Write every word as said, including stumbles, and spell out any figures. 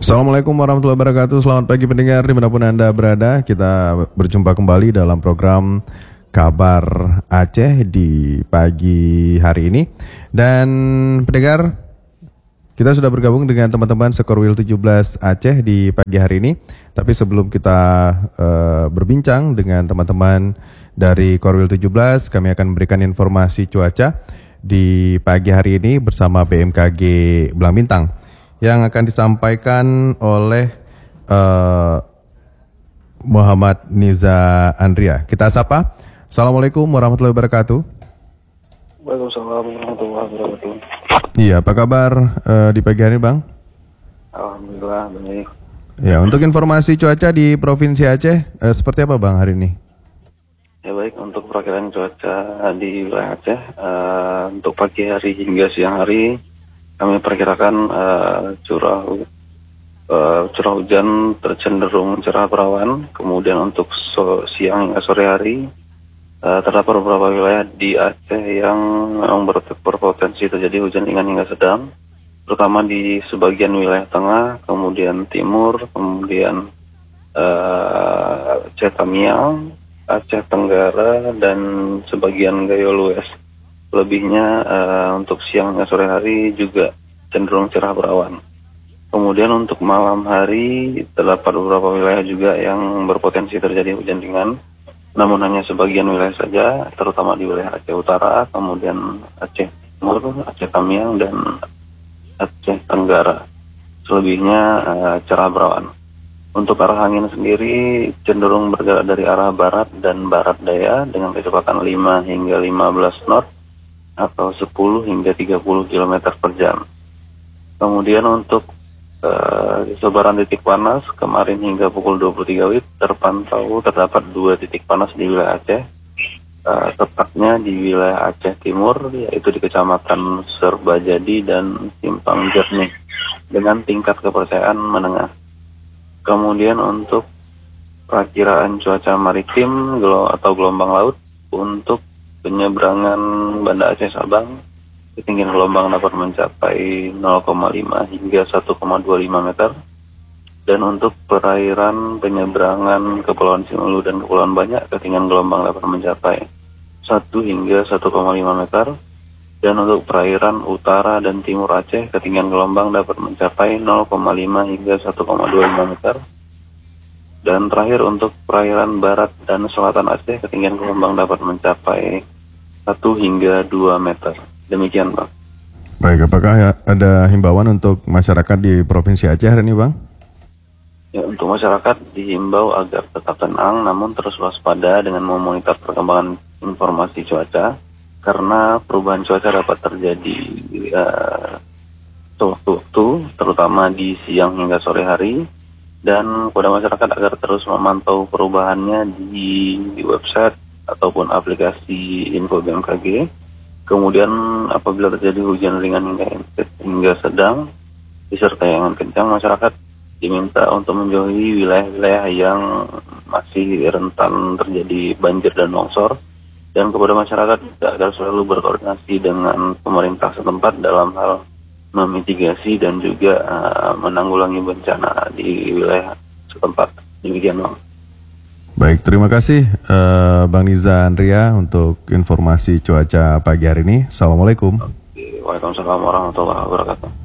Assalamualaikum warahmatullahi wabarakatuh. Selamat pagi pendengar dimanapun Anda berada. Kita berjumpa kembali dalam program Kabar Aceh di pagi hari ini. Dan pendengar, kita sudah bergabung dengan teman-teman Sekorwil tujuh belas Aceh di pagi hari ini. Tapi sebelum kita uh, berbincang dengan teman-teman dari Korwil tujuh belas, kami akan memberikan informasi cuaca di pagi hari ini bersama B M K G Belang Bintang yang akan disampaikan oleh uh, Muhammad Niza Andria. Kita sapa. Assalamualaikum warahmatullahi wabarakatuh. Waalaikumsalam warahmatullahi wabarakatuh. Iya, apa kabar uh, di pagi hari, Bang? Alhamdulillah baik. Ya, untuk informasi cuaca di Provinsi Aceh uh, seperti apa, Bang, hari ini? Ya baik, untuk perakiraan cuaca di wilayah Aceh uh, untuk pagi hari hingga siang hari kami perkirakan uh, curah uh, curah hujan tercenderung cerah berawan. Kemudian untuk so, siang hingga sore hari uh, terdapat beberapa wilayah di Aceh yang memang ber- berpotensi terjadi hujan ringan hingga sedang, terutama di sebagian wilayah tengah, kemudian timur, kemudian uh, Aceh Tamiang, Aceh Tenggara, dan sebagian Gayo Lues. Lebihnya uh, untuk siang hingga sore hari juga cenderung cerah berawan. Kemudian untuk malam hari terdapat beberapa wilayah juga yang berpotensi terjadi hujan ringan, namun hanya sebagian wilayah saja, terutama di wilayah Aceh Utara, kemudian Aceh Timur, Aceh Tamiang, dan Aceh Tenggara. Selebihnya uh, cerah berawan. Untuk arah angin sendiri cenderung bergerak dari arah barat dan barat daya dengan kecepatan lima hingga lima belas knot atau sepuluh hingga tiga puluh kilometer per jam. Kemudian untuk uh, sebaran titik panas kemarin hingga pukul dua puluh tiga W I B terpantau terdapat dua titik panas di wilayah Aceh, uh, tepatnya di wilayah Aceh Timur, yaitu di Kecamatan Serbajadi dan Simpang Jernih dengan tingkat kepercayaan menengah. Kemudian untuk perakiraan cuaca maritim gelo- atau gelombang laut untuk penyeberangan Banda Aceh Sabang, ketinggian gelombang dapat mencapai nol koma lima hingga satu koma dua lima meter. Dan untuk perairan penyeberangan Kepulauan Simelu dan Kepulauan Banyak, ketinggian gelombang dapat mencapai satu hingga satu koma lima meter. Dan untuk perairan utara dan timur Aceh, ketinggian gelombang dapat mencapai nol koma lima hingga satu koma dua lima meter. Dan terakhir untuk perairan barat dan selatan Aceh, ketinggian gelombang dapat mencapai satu hingga dua meter. Demikian, Bang. Baik, apakah ya ada himbauan untuk masyarakat di Provinsi Aceh hari ini, Bang? Ya, untuk masyarakat dihimbau agar tetap tenang namun terus waspada dengan memonitor perkembangan informasi cuaca, karena perubahan cuaca dapat terjadi uh, sewaktu-waktu, terutama di siang hingga sore hari. Dan kepada masyarakat agar terus memantau perubahannya di, di website ataupun aplikasi info B M K G. Kemudian apabila terjadi hujan ringan hingga, hingga sedang disertai angin kencang, masyarakat diminta untuk menjauhi wilayah-wilayah yang masih rentan terjadi banjir dan longsor. Dan kepada masyarakat agar selalu berkoordinasi dengan pemerintah setempat dalam hal memitigasi dan juga uh, menanggulangi bencana di wilayah setempat. Demikian, Bang. Baik, terima kasih uh, Bang Niza Andria untuk informasi cuaca pagi hari ini. Assalamualaikum. Waalaikumsalam warahmatullahi wabarakatuh.